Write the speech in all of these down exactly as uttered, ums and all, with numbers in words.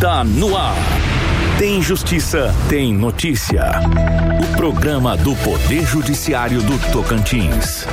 está no ar. Tem Justiça, tem notícia. O programa do Poder Judiciário do Tocantins.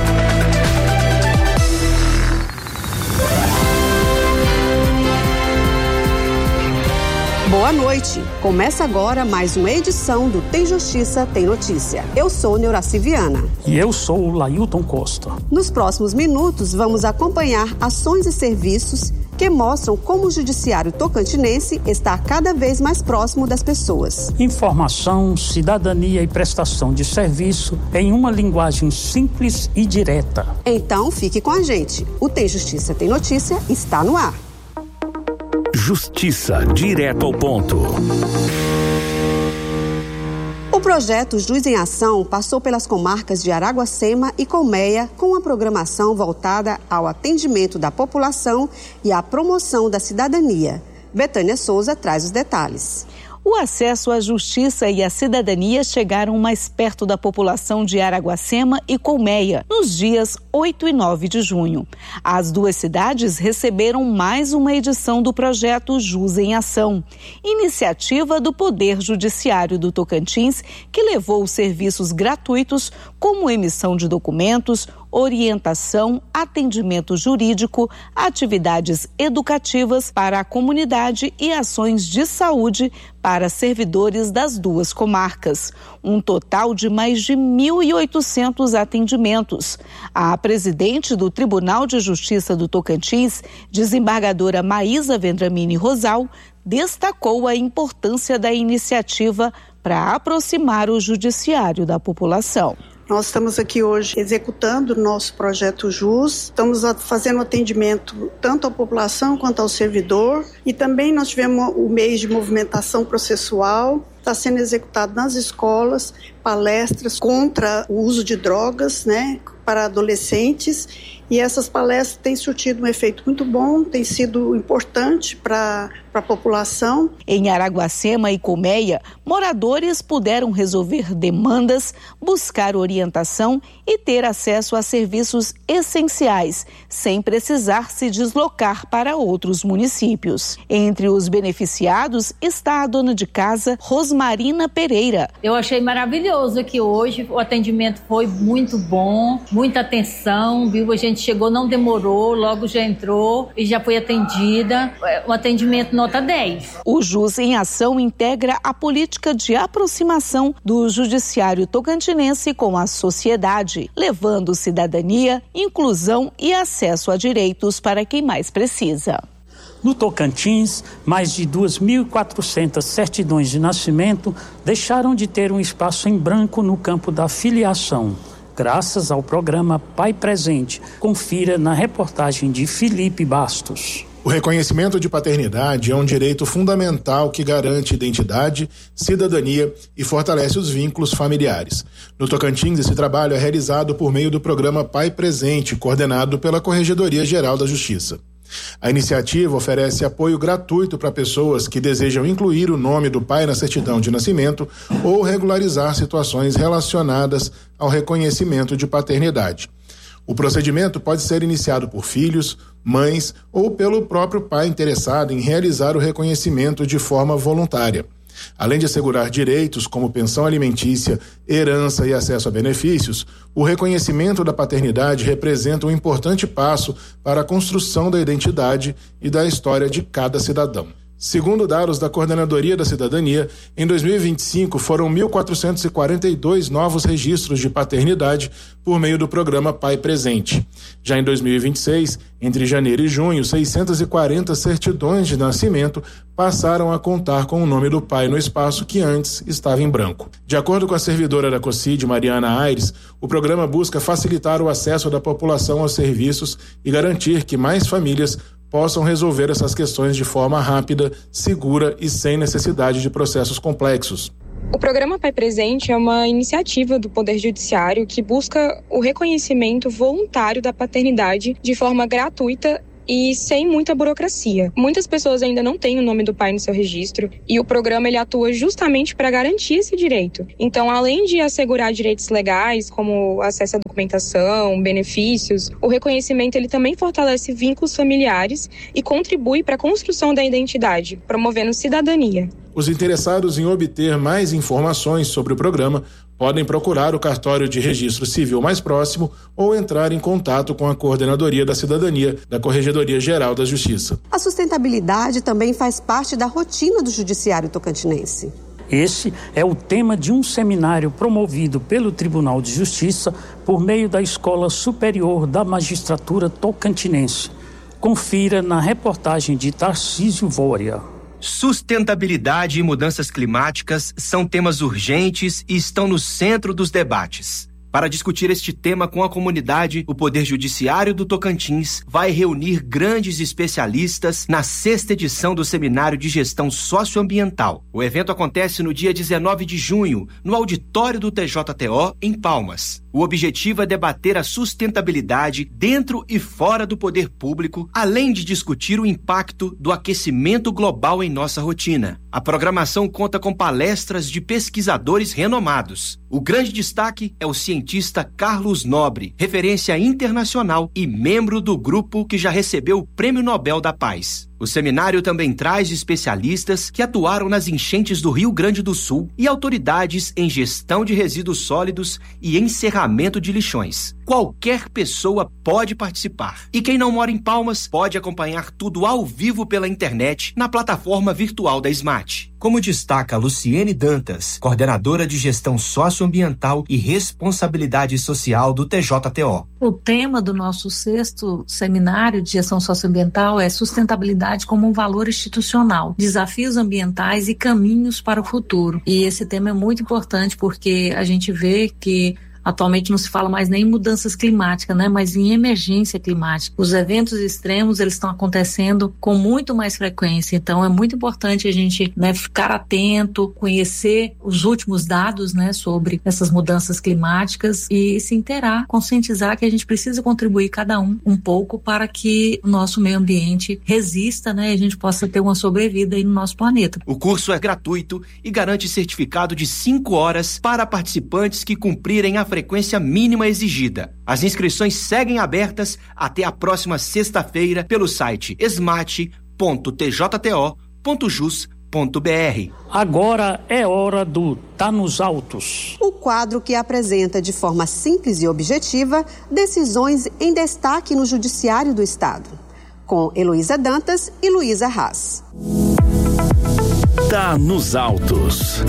Boa noite. Começa agora mais uma edição do Tem Justiça, tem notícia. Eu sou Neuraci Viana. E eu sou o Lailton Costa. Nos próximos minutos, vamos acompanhar ações e serviços que mostram como o judiciário tocantinense está cada vez mais próximo das pessoas. Informação, cidadania e prestação de serviço em uma linguagem simples e direta. Então, fique com a gente. O Tem Justiça, tem notícia está no ar. Justiça, direto ao ponto. O projeto Jus em Ação passou pelas comarcas de Araguacema e Colmeia com uma programação voltada ao atendimento da população e à promoção da cidadania. Betânia Souza traz os detalhes. O acesso à justiça e à cidadania chegaram mais perto da população de Araguacema e Colmeia nos dias oito e nove de junho. As duas cidades receberam mais uma edição do projeto Jus em Ação, iniciativa do Poder Judiciário do Tocantins, que levou serviços gratuitos como emissão de documentos, orientação, atendimento jurídico, atividades educativas para a comunidade e ações de saúde para servidores das duas comarcas. Um total de mais de mil e oitocentos atendimentos. A presidente do Tribunal de Justiça do Tocantins, desembargadora Maísa Vendramini Rosal, destacou a importância da iniciativa para aproximar o judiciário da população. Nós estamos aqui hoje executando o nosso projeto Jus, estamos fazendo atendimento tanto à população quanto ao servidor e também nós tivemos o mês de movimentação processual, está sendo executado nas escolas, palestras contra o uso de drogas, né, para adolescentes. E essas palestras têm surtido um efeito muito bom, tem sido importante para a população. Em Araguacema e Colmeia, moradores puderam resolver demandas, buscar orientação e ter acesso a serviços essenciais, sem precisar se deslocar para outros municípios. Entre os beneficiados está a dona de casa, Rosmarina Pereira. Eu achei maravilhoso aqui hoje, o atendimento foi muito bom, muita atenção, viu? A gente chegou, não demorou, logo já entrou e já foi atendida. Um atendimento nota dez. O Jus em Ação integra a política de aproximação do judiciário tocantinense com a sociedade, levando cidadania, inclusão e acesso a direitos para quem mais precisa. No Tocantins, mais de duas mil e quatrocentas certidões de nascimento deixaram de ter um espaço em branco no campo da filiação, graças ao programa Pai Presente. Confira na reportagem de Felipe Bastos. O reconhecimento de paternidade é um direito fundamental que garante identidade, cidadania e fortalece os vínculos familiares. No Tocantins, esse trabalho é realizado por meio do programa Pai Presente, coordenado pela Corregedoria Geral da Justiça. A iniciativa oferece apoio gratuito para pessoas que desejam incluir o nome do pai na certidão de nascimento ou regularizar situações relacionadas ao reconhecimento de paternidade. O procedimento pode ser iniciado por filhos, mães ou pelo próprio pai interessado em realizar o reconhecimento de forma voluntária. Além de assegurar direitos como pensão alimentícia, herança e acesso a benefícios, o reconhecimento da paternidade representa um importante passo para a construção da identidade e da história de cada cidadão. Segundo dados da Coordenadoria da Cidadania, em dois mil e vinte e cinco foram mil quatrocentos e quarenta e dois novos registros de paternidade por meio do programa Pai Presente. Já em dois mil e vinte e seis, entre janeiro e junho, seiscentas e quarenta certidões de nascimento passaram a contar com o nome do pai no espaço que antes estava em branco. De acordo com a servidora da COCID, Mariana Aires, o programa busca facilitar o acesso da população aos serviços e garantir que mais famílias possam resolver essas questões de forma rápida, segura e sem necessidade de processos complexos. O programa Pai Presente é uma iniciativa do Poder Judiciário que busca o reconhecimento voluntário da paternidade de forma gratuita e sem muita burocracia. Muitas pessoas ainda não têm o nome do pai no seu registro e o programa ele atua justamente para garantir esse direito. Então, além de assegurar direitos legais, como acesso à documentação, benefícios, o reconhecimento ele também fortalece vínculos familiares e contribui para a construção da identidade, promovendo cidadania. Os interessados em obter mais informações sobre o programa podem procurar o cartório de registro civil mais próximo ou entrar em contato com a Coordenadoria da Cidadania da Corregedoria Geral da Justiça. A sustentabilidade também faz parte da rotina do Judiciário Tocantinense. Esse é o tema de um seminário promovido pelo Tribunal de Justiça por meio da Escola Superior da Magistratura Tocantinense. Confira na reportagem de Tarcísio Vória. Sustentabilidade e mudanças climáticas são temas urgentes e estão no centro dos debates. Para discutir este tema com a comunidade, o Poder Judiciário do Tocantins vai reunir grandes especialistas na sexta edição do Seminário de Gestão Socioambiental. O evento acontece no dia dezenove de junho, no auditório do T J T O, em Palmas. O objetivo é debater a sustentabilidade dentro e fora do poder público, além de discutir o impacto do aquecimento global em nossa rotina. A programação conta com palestras de pesquisadores renomados. O grande destaque é o cientista Carlos Nobre, referência internacional e membro do grupo que já recebeu o Prêmio Nobel da Paz. O seminário também traz especialistas que atuaram nas enchentes do Rio Grande do Sul e autoridades em gestão de resíduos sólidos e encerramento de lixões. Qualquer pessoa pode participar. E quem não mora em Palmas pode acompanhar tudo ao vivo pela internet na plataforma virtual da SMAT. Como destaca Luciene Dantas, coordenadora de Gestão Socioambiental e Responsabilidade Social do T J T O. O tema do nosso sexto seminário de Gestão Socioambiental é sustentabilidade como um valor institucional, desafios ambientais e caminhos para o futuro. E esse tema é muito importante porque a gente vê que atualmente não se fala mais nem em mudanças climáticas, né, mas em emergência climática. Os eventos extremos, eles estão acontecendo com muito mais frequência, então é muito importante a gente, né, ficar atento, conhecer os últimos dados, né, sobre essas mudanças climáticas e se inteirar, conscientizar que a gente precisa contribuir cada um um pouco para que o nosso meio ambiente resista, né, e a gente possa ter uma sobrevida aí no nosso planeta. O curso é gratuito e garante certificado de cinco horas para participantes que cumprirem a frequência mínima exigida. As inscrições seguem abertas até a próxima sexta-feira pelo site smart ponto t j t o ponto jus ponto b r. Agora é hora do Tá nos Autos. O quadro que apresenta de forma simples e objetiva decisões em destaque no Judiciário do Estado. Com Heloísa Dantas e Luísa Haas. Tá nos Autos.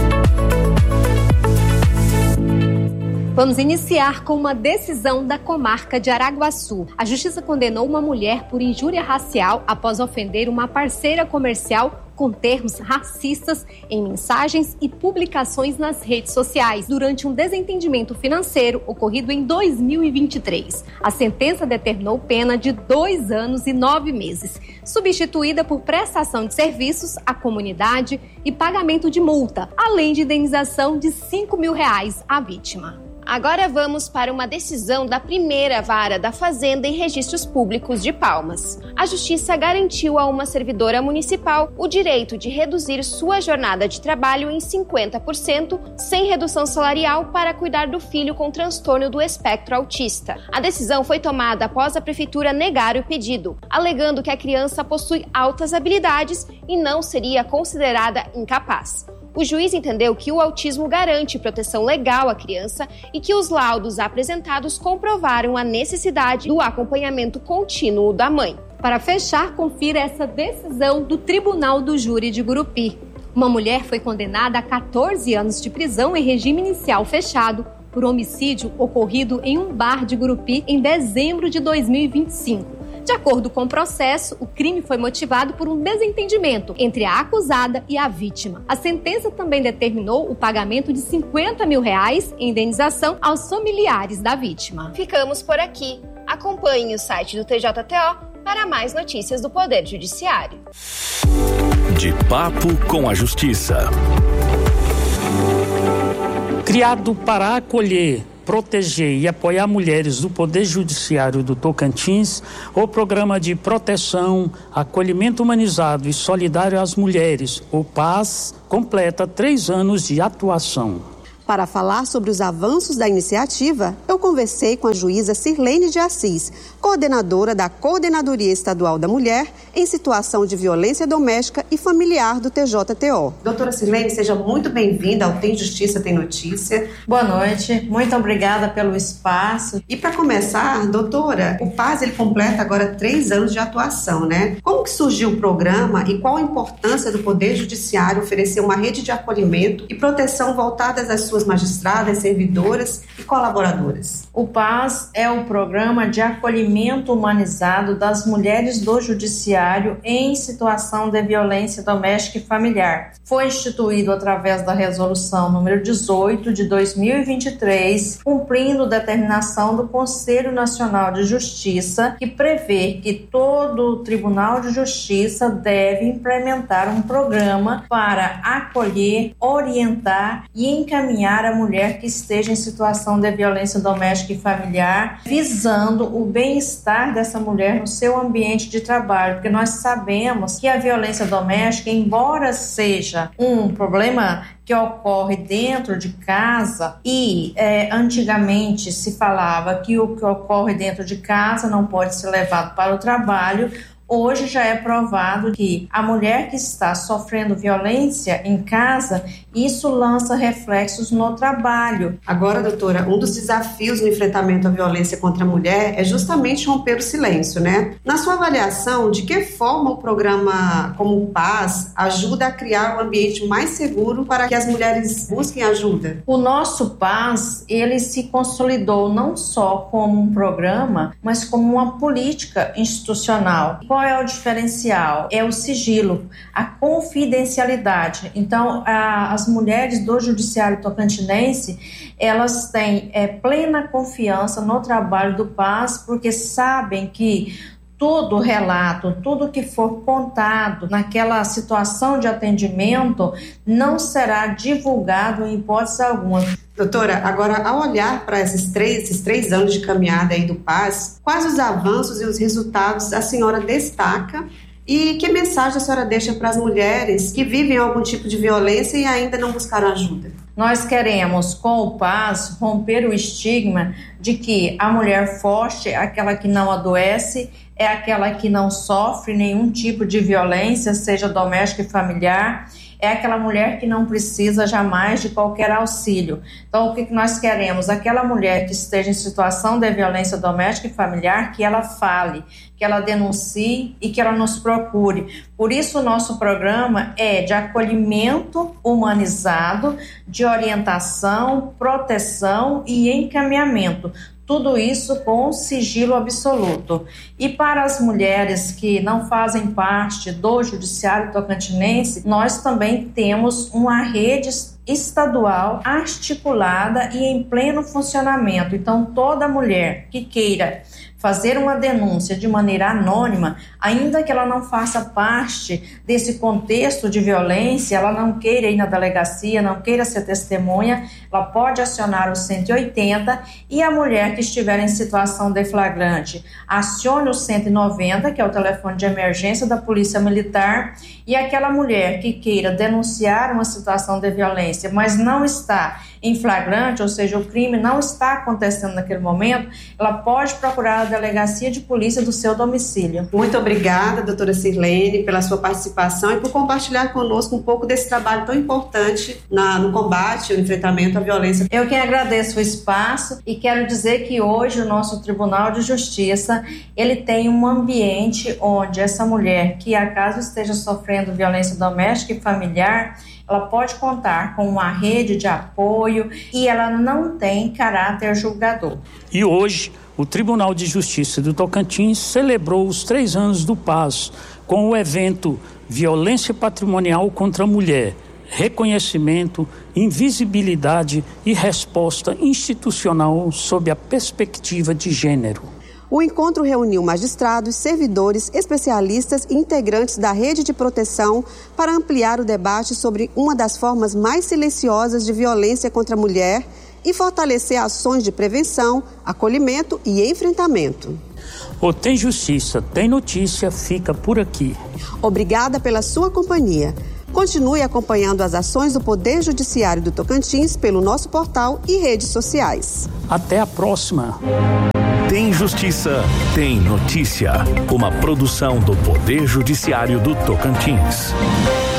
Vamos iniciar com uma decisão da comarca de Araguaçu. A justiça condenou uma mulher por injúria racial após ofender uma parceira comercial com termos racistas em mensagens e publicações nas redes sociais durante um desentendimento financeiro ocorrido em dois mil e vinte e três. A sentença determinou pena de dois anos e nove meses, substituída por prestação de serviços à comunidade e pagamento de multa, além de indenização de cinco mil reais à vítima. Agora vamos para uma decisão da primeira vara da Fazenda e Registros Públicos de Palmas. A Justiça garantiu a uma servidora municipal o direito de reduzir sua jornada de trabalho em cinquenta por cento sem redução salarial para cuidar do filho com transtorno do espectro autista. A decisão foi tomada após a prefeitura negar o pedido, alegando que a criança possui altas habilidades e não seria considerada incapaz. O juiz entendeu que o autismo garante proteção legal à criança e que os laudos apresentados comprovaram a necessidade do acompanhamento contínuo da mãe. Para fechar, confira essa decisão do Tribunal do Júri de Gurupi. Uma mulher foi condenada a quatorze anos de prisão em regime inicial fechado por homicídio ocorrido em um bar de Gurupi em dezembro de dois mil e vinte e cinco. De acordo com o processo, o crime foi motivado por um desentendimento entre a acusada e a vítima. A sentença também determinou o pagamento de cinquenta mil reais em indenização aos familiares da vítima. Ficamos por aqui. Acompanhe o site do T J T O para mais notícias do Poder Judiciário. De Papo com a Justiça. Criado para acolher, proteger e apoiar mulheres do Poder Judiciário do Tocantins, o Programa de Proteção, Acolhimento Humanizado e Solidário às Mulheres, o PAS, completa três anos de atuação. Para falar sobre os avanços da iniciativa, eu conversei com a juíza Sirlene de Assis, coordenadora da Coordenadoria Estadual da Mulher em Situação de Violência Doméstica e Familiar do T J T O. Doutora Sirlene, seja muito bem-vinda ao Tem Justiça, Tem Notícia. Boa noite, muito obrigada pelo espaço. E para começar, doutora, o PAS ele completa agora três anos de atuação, né? Como que surgiu o programa e qual a importância do Poder Judiciário oferecer uma rede de acolhimento e proteção voltadas às suas magistradas, servidoras e colaboradoras? O PAS é o Programa de Acolhimento Humanizado das Mulheres do Judiciário em Situação de Violência Doméstica e Familiar. Foi instituído através da Resolução número dezoito de dois mil e vinte e três, cumprindo determinação do Conselho Nacional de Justiça, que prevê que todo o Tribunal de Justiça deve implementar um programa para acolher, orientar e encaminhar a mulher que esteja em situação de violência doméstica e familiar, visando o bem-estar dessa mulher no seu ambiente de trabalho, porque nós sabemos que a violência doméstica, embora seja um problema que ocorre dentro de casa e é, antigamente se falava que o que ocorre dentro de casa não pode ser levado para o trabalho, hoje já é provado que a mulher que está sofrendo violência em casa, isso lança reflexos no trabalho. Agora, doutora, um dos desafios no enfrentamento à violência contra a mulher é justamente romper o silêncio, né? Na sua avaliação, de que forma o programa como o PAS ajuda a criar um ambiente mais seguro para que as mulheres busquem ajuda? O nosso PAS, ele se consolidou não só como um programa, mas como uma política institucional. Qual é o diferencial? É o sigilo, a confidencialidade. Então, a, as mulheres do Judiciário Tocantinense, elas têm é, plena confiança no trabalho do PAS, porque sabem que todo relato, tudo que for contado naquela situação de atendimento não será divulgado em hipótese alguma. Doutora, agora ao olhar para esses três, esses três anos de caminhada aí do PAS, quais os avanços e os resultados a senhora destaca e que mensagem a senhora deixa para as mulheres que vivem algum tipo de violência e ainda não buscaram ajuda? Nós queremos, com o PAS, romper o estigma de que a mulher forte é aquela que não adoece, é aquela que não sofre nenhum tipo de violência, seja doméstica e familiar, é aquela mulher que não precisa jamais de qualquer auxílio. Então, o que nós queremos? Aquela mulher que esteja em situação de violência doméstica e familiar, que ela fale, que ela denuncie e que ela nos procure. Por isso, o nosso programa é de acolhimento humanizado, de orientação, proteção e encaminhamento. Tudo isso com sigilo absoluto. E para as mulheres que não fazem parte do Judiciário Tocantinense, nós também temos uma rede estadual articulada e em pleno funcionamento. Então, toda mulher que queira fazer uma denúncia de maneira anônima, ainda que ela não faça parte desse contexto de violência, ela não queira ir na delegacia, não queira ser testemunha, ela pode acionar o cento e oitenta e a mulher que estiver em situação de flagrante, acione o cento e noventa, que é o telefone de emergência da Polícia Militar, e aquela mulher que queira denunciar uma situação de violência, mas não está em flagrante, ou seja, o crime não está acontecendo naquele momento, ela pode procurar a delegacia de polícia do seu domicílio. Muito obrigada, doutora Sirlene, pela sua participação e por compartilhar conosco um pouco desse trabalho tão importante na, no combate, no enfrentamento à violência. Eu que agradeço o espaço e quero dizer que hoje o nosso Tribunal de Justiça, ele tem um ambiente onde essa mulher que acaso esteja sofrendo violência doméstica e familiar, ela pode contar com uma rede de apoio e ela não tem caráter julgador. E hoje, o Tribunal de Justiça do Tocantins celebrou os três anos do PAS com o evento Violência Patrimonial contra a Mulher, reconhecimento, invisibilidade e resposta institucional sob a perspectiva de gênero. O encontro reuniu magistrados, servidores, especialistas e integrantes da rede de proteção para ampliar o debate sobre uma das formas mais silenciosas de violência contra a mulher e fortalecer ações de prevenção, acolhimento e enfrentamento. O Tem Justiça, Tem Notícia fica por aqui. Obrigada pela sua companhia. Continue acompanhando as ações do Poder Judiciário do Tocantins pelo nosso portal e redes sociais. Até a próxima. Tem Justiça, Tem Notícia. Uma produção do Poder Judiciário do Tocantins.